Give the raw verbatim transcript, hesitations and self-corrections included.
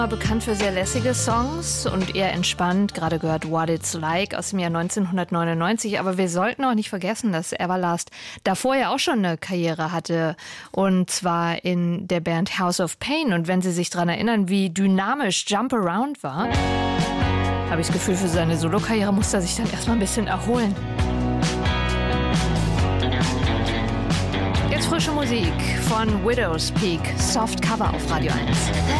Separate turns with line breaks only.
Bekannt für sehr lässige Songs und eher entspannt, gerade gehört What It's Like aus dem Jahr neunzehnhundertneunundneunzig. Aber wir sollten auch nicht vergessen, dass Everlast davor ja auch schon eine Karriere hatte, und zwar in der Band House of Pain. Und wenn Sie sich daran erinnern, wie dynamisch Jump Around war, habe ich das Gefühl, für seine Solokarriere muss er sich dann erstmal ein bisschen erholen. Jetzt frische Musik von Widow's Peak, Soft Cover auf Radio eins.